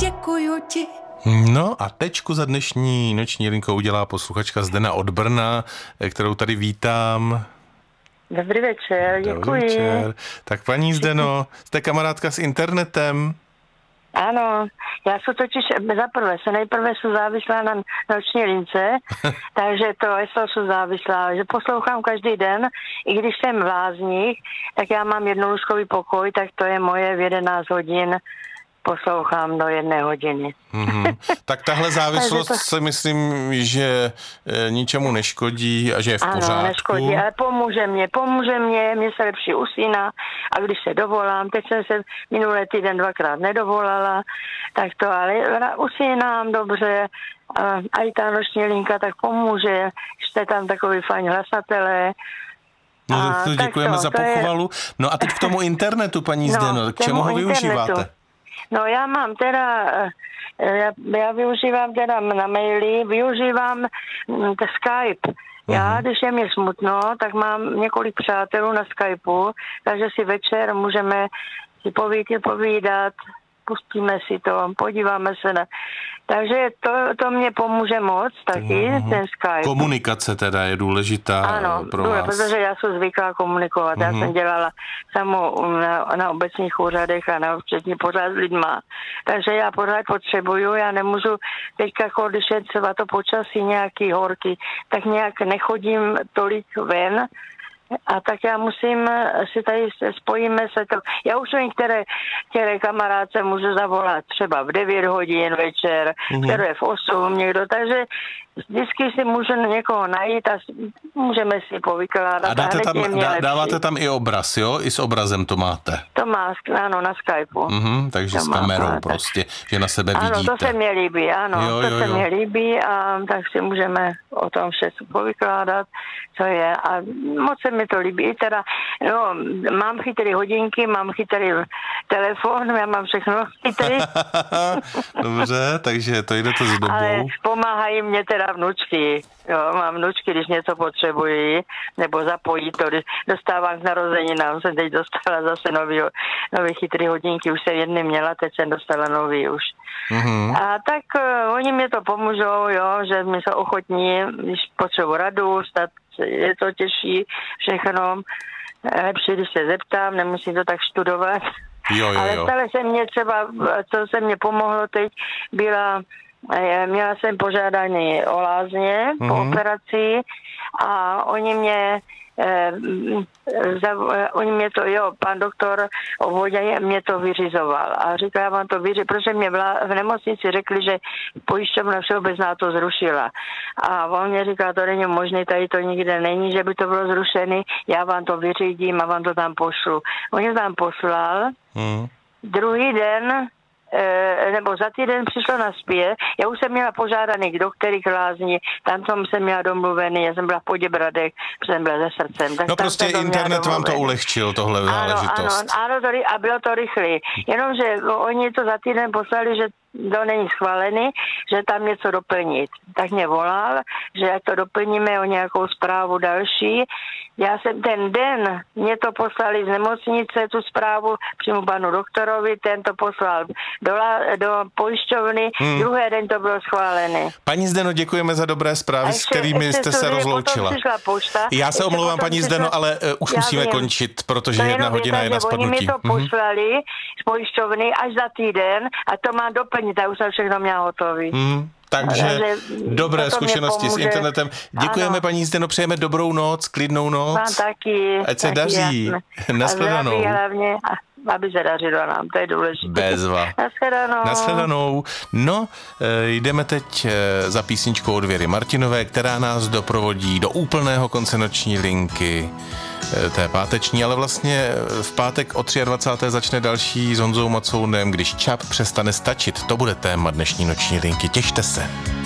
děkuju ti. No a tečku za dnešní noční linkou udělá posluchačka Zdena od Brna, kterou tady vítám. Dobrý večer, děkuji. Dobrý večer. Tak paní Zdeno, jste kamarádka s internetem? Ano, já jsem totiž nejprve jsem závislá na noční lince, takže jsou závislá, že poslouchám každý den, i když jsem v Lázních, tak já mám jednolůžkový pokoj, tak to je moje v 11 hodin, poslouchám do 1 hodiny. Mm-hmm. Tak tahle závislost si myslím, že ničemu neškodí a že je v pořádku. Ano, neškodí, ale pomůže mě se lepší usíná a když se dovolám, teď jsem se minulý týden 2krát nedovolala, tak to ale usínám dobře a i ta noční linka tak pomůže, jste tam takový fajn hlasatelé. No to děkujeme za pochvalu. No a teď k tomu internetu, paní Zdeno, k čemu ho využíváte? No já mám teda, já využívám teda na maily, využívám Skype. Já, když je mi smutno, tak mám několik přátelů na Skypeu, takže si večer můžeme si povídat, pustíme si to, podíváme se na... Takže to mě pomůže moc taky, ten Skype. Komunikace teda je důležitá pro vás. Protože já jsem zvyklá komunikovat. Já jsem dělala samou na obecních úřadech a na účetní pořád s lidma. Takže já pořád potřebuju, já nemůžu teďka, když je třeba to počasí nějaký horký, tak nějak nechodím tolik ven, a tak já musím si tady spojíme se to. Já už některé kamarádce můžu zavolat třeba v 9 hodin večer, které je v 8 někdo, takže vždycky si můžu někoho najít a můžeme si povykládat. A dáváte tam i obraz, jo? I s obrazem to máte? To má, ano, na Skypeu. Takže to s kamerou prostě, že na sebe vidíte. Ano, to se mě líbí, se mě líbí a tak si můžeme o tom všechno povykládat, co je. A moc se mi to líbí. Teda, mám chytrý hodinky, mám chytrý telefon, já mám všechno chytrý. Dobře, takže to jdete s dobou. Ale pomáhají mě teda vnučky. Jo, mám vnučky, když něco potřebují, nebo zapojí to, když dostávám k narozeninám. Jsem teď dostala zase nový chytrý hodinky, už jsem jedny měla, teď jsem dostala nový už. A tak oni mě to pomůžou, že mi jsou ochotní, když potřebuji radu, je to těžší všechno. Lepší, když se zeptám, nemusím to tak studovat. Ale stále se mě třeba, co se mě pomohlo teď, měla jsem požádání o lázně po operaci a oni mě pan doktor Vodě mě to vyřizoval a říká, já vám to protože mě v nemocnici řekli, že pojišťovna všeobecná to zrušila. A on mě říká, to není možné, tady to nikde není, že by to bylo zrušené, já vám to vyřídím a vám to tam pošlu. On mě tam poslal, druhý den nebo za týden přišlo naspět. Já už jsem měla požádaný k doktory k lázní, tam jsem měla domluvený, já jsem byla v Poděbradech, protože jsem byla se srdcem. Tak prostě internet vám to ulehčil, tohle záležitost. Ano, a bylo to rychlé. Jenomže oni to za týden poslali, že to není schválený, že tam něco doplnit. Tak mě volal, že ať to doplníme o nějakou zprávu další. Já jsem ten den, mě to poslali z nemocnice, tu zprávu přímo panu doktorovi, ten to poslal do pojišťovny, druhý den to bylo schválené. Paní Zdeno, děkujeme za dobré zprávy, s kterými jste se rozloučila. Já se omlouvám, paní Zdeno, ale už musíme končit, protože 1 hodina je na spadnutí. Oni mi to poslali z pojišťovny až za týden a to mám doplnit, a už jsem všechno měla hotový. Takže dobré zkušenosti s internetem. Děkujeme, paní Zdeno, přejeme dobrou noc, klidnou noc. Vám taky. Ať se daří. Nashledanou. Hlavně, aby se dařilo nám, to je důležité. Bezva. Nashledanou. No, jdeme teď za písničkou od Věry Martinové, která nás doprovodí do úplného konce noční linky. Té páteční, ale vlastně v pátek o 23. začne další s Honzou Macounem, když čap přestane stačit. To bude téma dnešní noční linky. Těšte se.